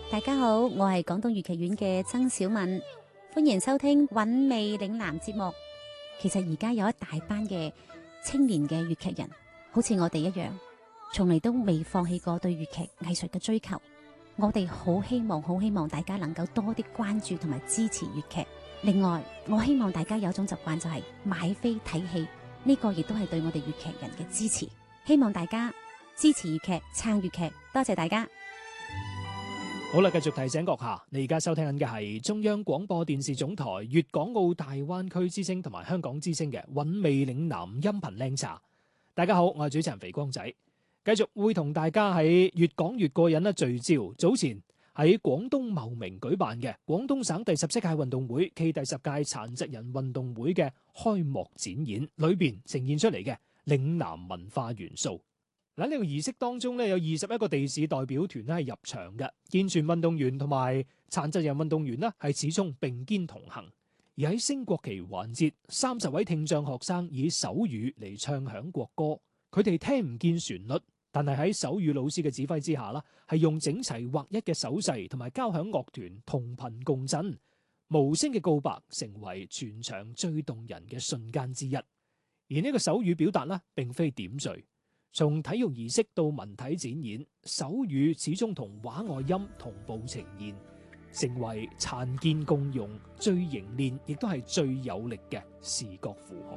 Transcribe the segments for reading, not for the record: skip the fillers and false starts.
大家好，我係廣東粵劇院嘅曾小敏，歡迎收聽韻味嶺南節目。其實而家有一大班嘅青年嘅粵劇人，好似我哋一樣，從嚟都未放棄過對粵劇藝術嘅追求。我哋好希望大家能夠多啲關注同埋支持粵劇。另外，我希望大家有一種習慣，就係買飛睇戲，呢個亦都係對我哋粵劇人嘅支持。希望大家支持粵劇，撐粵劇，多謝大家。 好啦，繼續提醒閣下，你而家收聽緊嘅係中央廣播電視總台粵港澳大灣區之聲同埋香港之聲嘅韻味嶺南音頻靚茶。大家好，我係主持人肥光仔，繼續會同大家喺越講越過癮啦聚焦。早前喺廣東茂名舉辦嘅廣東省第14屆運動會暨第10屆殘疾人運動會嘅開幕展演裏邊呈現出嚟嘅嶺南文化元素。喺呢個儀式當中咧，有21個地市代表團咧係入場嘅，健全運動員同埋殘疾人運動員咧係始終並肩同行。而喺升國旗環節，30位聽障學生以手語嚟唱響國歌，佢哋聽唔見旋律，但係喺手語老師嘅指揮之下啦，係用整齊劃一嘅手勢同埋交響樂團同頻共振，無聲嘅告白成為全場最動人嘅瞬間之一。而呢個手語表達咧，並非點綴。從體育儀式到文體展演，手語始終同畫外音同步呈現，成為殘健共融最凝練亦都係最有力嘅視覺符號。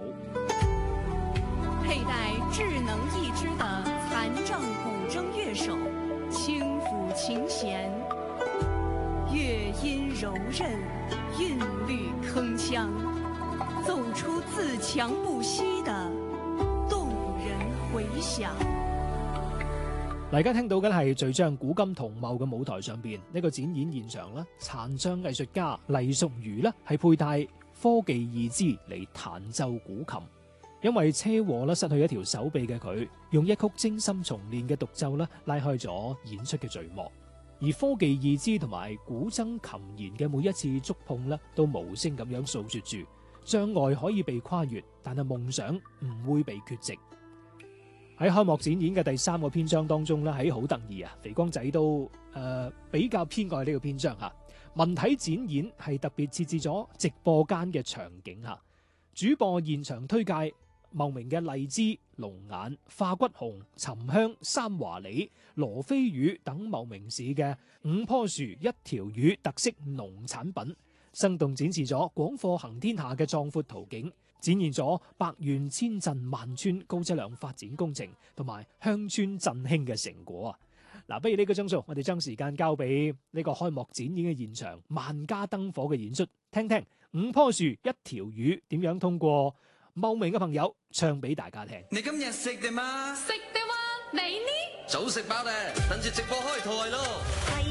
佩戴智能義肢的殘障古箏樂手，輕撫琴弦，樂音柔韌，韻律鏗鏘，奏出自強不息的回響。 大家聽到嘅係聚焦古今同茂嘅舞台上邊呢個展演現場啦，殘障藝術家黎淑如呢係佩戴科技義肢嚟彈奏古琴，因為車禍啦失去一條手臂嘅佢，用一曲精心重練嘅獨奏啦拉開咗演出嘅序幕。而科技義肢同埋古箏琴弦嘅每一次觸碰啦，都無聲咁樣訴說住障礙可以被跨越，但係夢想唔會被缺席。喺開幕展演嘅第3個篇章當中咧，喺好得意啊！肥光仔都比較偏愛呢個篇章嚇。文體展演係特別設置咗直播間嘅場景嚇，主播現場推介茂名嘅荔枝、龍眼、化骨紅、沉香、三華李、羅非魚等茂名市嘅5棵樹1條魚特色農產品，生動展示咗廣貨行天下嘅壯闊圖景。展現咗百縣千鎮萬村高質量發展工程同埋鄉村振興嘅成果啊！嗱，不如呢個鐘數，我哋將時間交俾呢個開幕展演嘅現場，萬家燈火嘅演出，聽聽5棵樹1條魚點樣通過茂名嘅朋友唱俾大家聽。 你今日食定嗎？ 食的話，你呢？ 早食飽咧，等住直播開台咯！